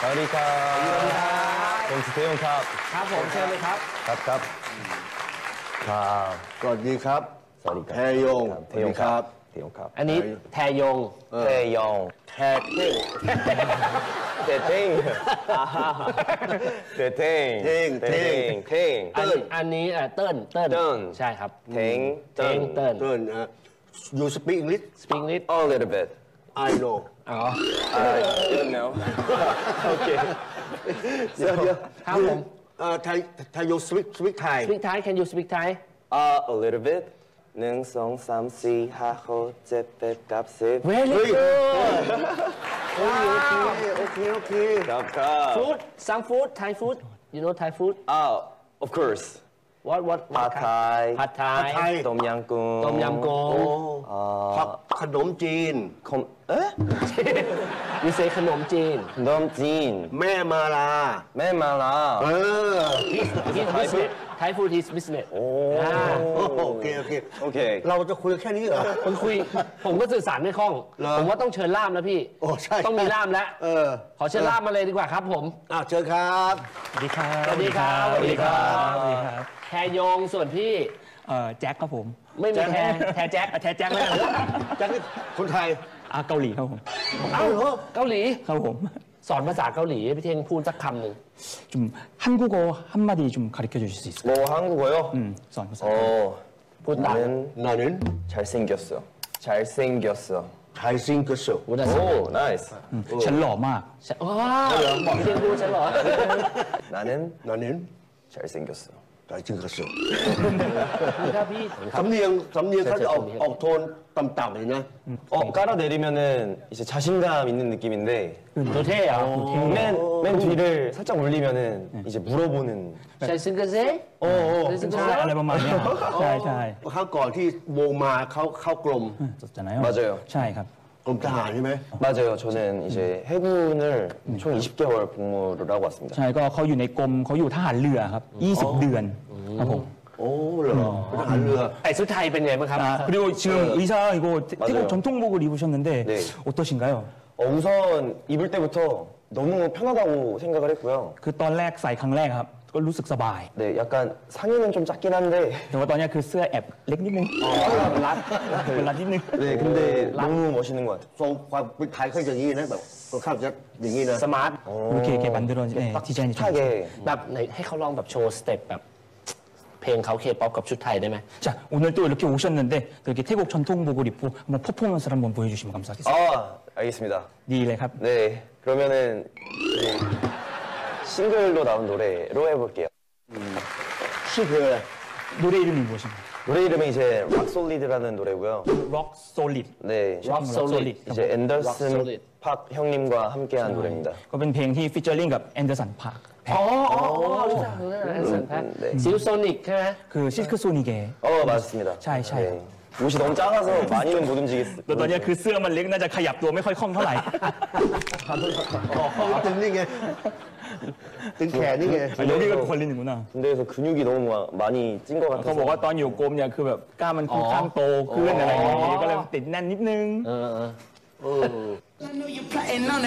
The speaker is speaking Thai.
วัสดีครับผมเทยงครับครับผมเชิญเลยครับครับสวัสดีครับสวัสดีครับแทยงเทยงครับเทยงครับอันนี้แทยงเทยงแทเท่งเทเท่งเทเท่งเท่งอันนี้เติ้ลใช่ครับเท่งเติ้ลเติ้ลyou speak English speak English a little bit I know อ๋อ you know okay เดี๋ยวครับผมไทย you speak Thai speak Thai can you speak Thai a little bit 1 2 3 4 5 6 7 8 9 10 very good โอเคครับ food some food Thai food you know Thai food of course what ผัดไทยผัดไทยต้มยำกุ้งต้มยำกุ้งผักขนมจีน you say ขนมจีนขนมจีนแม่มาลาแม่มาลา he's business Thai food is business โอเคเราจะคุยแค่นี้เหรอผมก็สื่อสารไม่คล่อง ผมว่าต้องเชิญล่ามนะพี่โอ้ใช่ต้องมีล่ามแล้วขอเชิญล่ามมาเลยดีกว่าครับผมเชิญครับสวัสดีครับสวัสดีครับสวัสดีครับสวัสดีครับแทยงส่วนพี่แจ็คครับผมไม่มีแทแจ็คแจ็คแล้วกันจักรคนไทยเกาหลีครับผมเอ้าเกาหลีครับผมสอนภาษาเกาหลีให้พี่เท่งพูดสักคำหนึ่ง 좀 한국어 한마디 좀 가르쳐 주실 수 있을까요? 뭐 한국어요? 선ภาษาพูดตาม 나는 잘생겼어. 잘생겼어. ไทยซิงเกิลส์พูดได้ 오, 나이스. ฉันหล่อมากว้าวบอกพี่เท่งพูดฉันเหรอ 나는 นั่นเอง 잘생겼어. ไทยซิงเกิลส์ครับพี่สำเนียงเขาจะออกโทนต่ำๆเลยนะ 깔아내리면은 이제 자신감 있는 느낌인데 ตัวเท่เหรอ 맨 뒤를 살짝 올리면은 이제 물어보는 ใช่ซิงเกิลเซ่ใช่ซิงเกิลใช่เซ่อะไรประมาณเนี้ยครับใช่ใช่ครั้งก่อนที่วงมาเข้ากรม 잖아요 맞아요. ใช่ครับกรมทหารใช่ไหม 맞아요. 저는 이제 해군을 총 20개월 복무를 하고 왔습니다. ใช่ก็เขาอยู่ในกรมเขาอยู่ทหารเรือครับ20 เดือนครับผมโอ้เหรอเป็นทหารเรือไอ้ชุดไทยเป็นไงบ้างครับ 그리고 지금 의사 이거 태국 맞아요. 전통복을 입으셨는데 네. 어떠신가요? 우선 입을 때부터 너무 편하다고 생각을 했고요. คือตอนแรกใส่ครั้งแรกครับก็รู้สึกสบาย 네, 약간 상의는 좀 작긴 한데 แต่ว่าตอนนี้คือเสื้อแอบเล็กนิดนึงรัดนิดนึง 네, 근데 너무 멋있는 것 같아요. ทรงความเป็นไทยเขาอย่างนี้นะแบบข้ามจะอย่างนี้นะสมาร์ท 이렇게 만들어 디자인이 좀 탁하게 แบบไหนให้เขาลองแบบโชว์สเต็ปแบบเพลงเขาเคป๊อปกับชุดไทยได้ไหม 자, 오늘 또 이렇게 오셨는데 그렇게 태국 전통복을 입고 한번 퍼포먼스를 한번 보여주시면 감사하겠습니다. 알겠습니다. 니레 갑. 네, 그러면은 이제 싱글로 나온 노래로 해볼게요. ชื่อเพลงอะไร 노래 이름이 무엇입니까? 노래 이름은 이제 락솔리드라는 노래고요. Rock Solid. 네, Rock Solid 이제 Rock 앤더슨 Solid 팍 형님과 함께한 노래입니다. ก็เป็นเพลงที่ฟีเจอริ่งกับแอนเดอร์สันพาร์ครู้จักซิลโซนิกใช่ไหมคือซิลค์โซนิก 맞습니다. 샤이. 옷이 너무 작아서 많이는 못 움직이겠어요. แต่ตอนนี้คือเสื้อมันเล็กน่าจะขยับตัวไม่ค่อยคล่องเท่าไหร่ตึงนี่ไงตึงแขนนี่ไง 여기가 걸리는구나. 군대에서 근육이 너무 많이 찐 것 เขาบอก 같아서 ว่าตอนอยู่กรมเนี่ยคือแบบกล้ามมันค่อนข้างโตขึ้นอะไรอย่างงี้ก็เลยติดแน่นนิดนึง I know you're plotting on